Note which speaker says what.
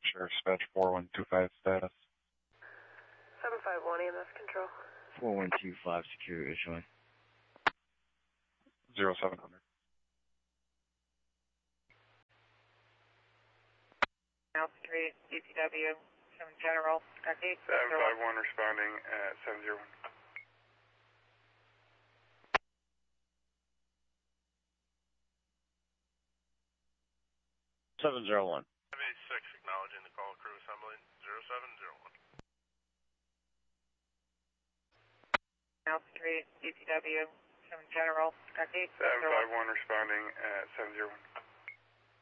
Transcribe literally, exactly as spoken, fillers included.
Speaker 1: Sheriff Dispatch four one two five status.
Speaker 2: seven five one E M S control.
Speaker 3: four one two five secure issuing.
Speaker 1: zero seven hundred.
Speaker 2: Alpha three, D P W, seven General, eight
Speaker 4: seven five one responding at seven zero one.
Speaker 3: seven zero one.
Speaker 5: five eight six acknowledging the call crew assembly zero seven zero one.
Speaker 2: Alpha three, D P W, seven General, eight
Speaker 4: seven five one responding at seven zero one.